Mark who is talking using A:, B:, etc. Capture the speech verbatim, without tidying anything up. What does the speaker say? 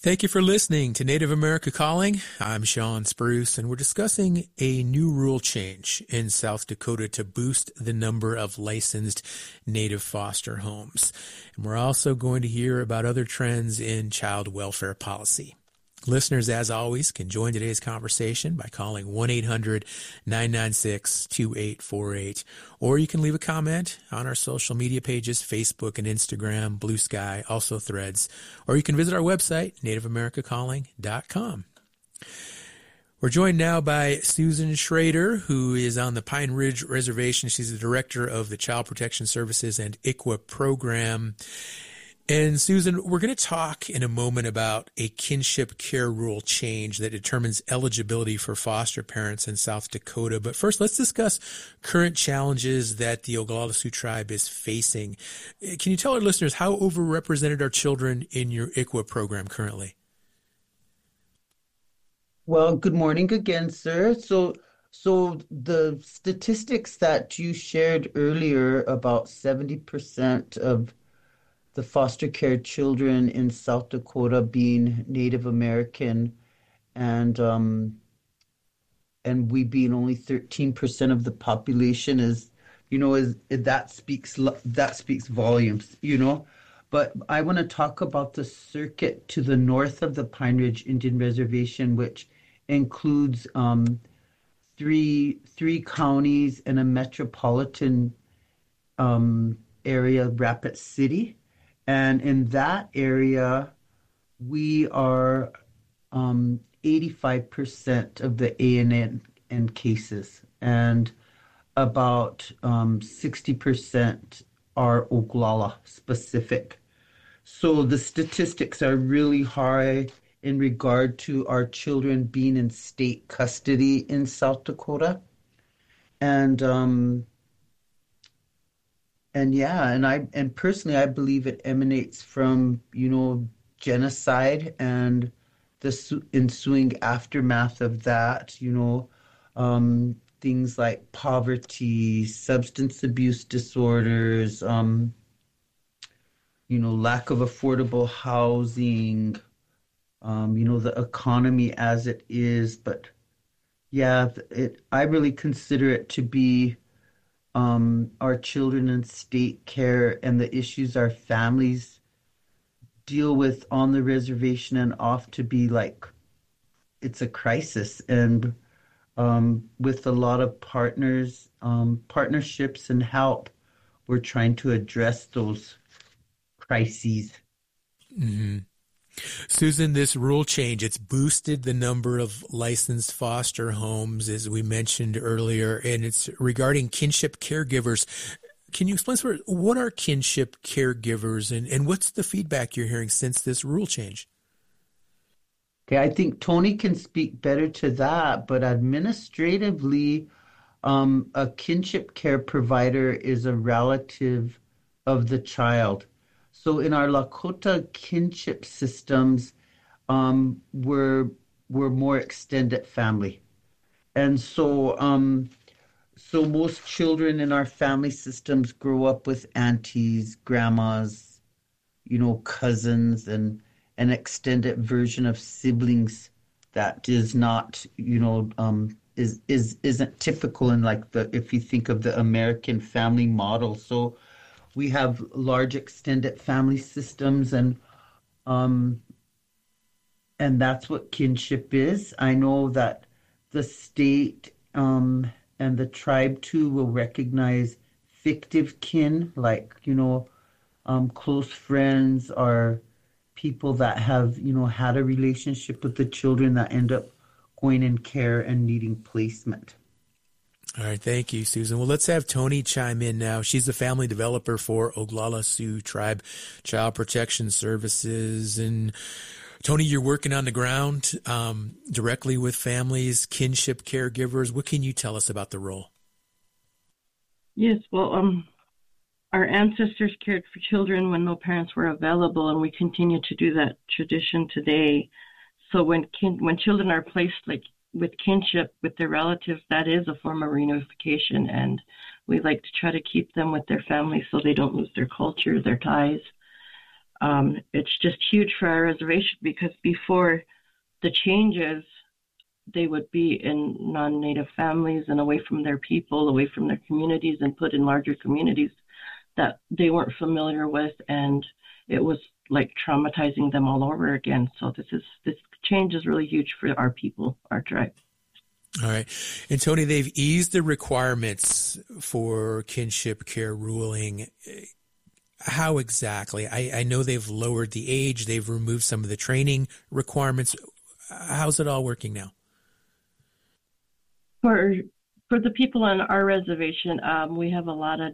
A: Thank you for listening to Native America Calling. I'm Sean Spruce, and we're discussing a new rule change in South Dakota to boost the number of licensed Native foster homes. And we're also going to hear about other trends in child welfare policy. Listeners, as always, can join today's conversation by calling one eight hundred nine nine six two eight four eight, or you can leave a comment on our social media pages, Facebook and Instagram, Blue Sky, also Threads, or you can visit our website, native america calling dot com. We're joined now by Susan Schrader, who is on the Pine Ridge Reservation. She's the director of the Child Protection Services and I C W A program. And Susan, we're going to talk in a moment about a kinship care rule change that determines eligibility for foster parents in South Dakota. But first, let's discuss current challenges that the Oglala Sioux tribe is facing. Can you tell our listeners how overrepresented are children in your I C W A program currently?
B: Well, good morning again, sir. So, so the statistics that you shared earlier, about seventy percent of the foster care children in South Dakota being Native American, and um, and we being only thirteen percent of the population is, you know, is that speaks that speaks volumes, you know. But I want to talk about the circuit to the north of the Pine Ridge Indian Reservation, which includes um, three three counties and a metropolitan um, area, Rapid City. And in that area, we are um, eighty-five percent of the A N N cases, and about um, sixty percent are Oglala specific. So the statistics are really high in regard to our children being in state custody in South Dakota. And um, And yeah, and I and personally, I believe it emanates from, you know, genocide and the ensuing aftermath of that, you know, um, things like poverty, substance abuse disorders, um, you know, lack of affordable housing, um, you know, the economy as it is. But yeah, it I really consider it to be Um, our children in state care and the issues our families deal with on the reservation and off to be like, it's a crisis. And um, with a lot of partners, um, partnerships and help, we're trying to address those crises.
A: Mm-hmm. Susan, this rule change, it's boosted the number of licensed foster homes, as we mentioned earlier, and it's regarding kinship caregivers. Can you explain to us, what are kinship caregivers, and, and what's the feedback you're hearing since this rule change?
B: Okay, I think Tony can speak better to that, but administratively, um, a kinship care provider is a relative of the child. So in our Lakota kinship systems, um, we're, we're more extended family. And so um, so most children in our family systems grow up with aunties, grandmas, you know, cousins, and an extended version of siblings that is not, you know, um, is, is, isn't typical in like the, if you think of the American family model. So we have large extended family systems, and um, and that's what kinship is. I know that the state um, and the tribe too will recognize fictive kin, like, you know, um, close friends or people that have, you know, had a relationship with the children that end up going in care and needing placement.
A: All right, thank you, Susan. Well, let's have Tony chime in now. She's the family developer for Oglala Sioux Tribe Child Protection Services. And Tony, you're working on the ground um, directly with families, kinship caregivers. What can you tell us about the role?
C: Yes, well, um, our ancestors cared for children when no parents were available, and we continue to do that tradition today. So when kin- when children are placed like with kinship with their relatives, that is a form of reunification, and we like to try to keep them with their families so they don't lose their culture, their ties. Um, it's just huge for our reservation because before the changes, they would be in non-Native families and away from their people, away from their communities, and put in larger communities that they weren't familiar with, and it was like traumatizing them all over again. So this is this change is really huge for our people, our tribe.
A: All right. And Tony, they've eased the requirements for kinship care ruling. How exactly? I, I know they've lowered the age, they've removed some of the training requirements. How's it all working now?
C: For for the people on our reservation, um, we have a lot of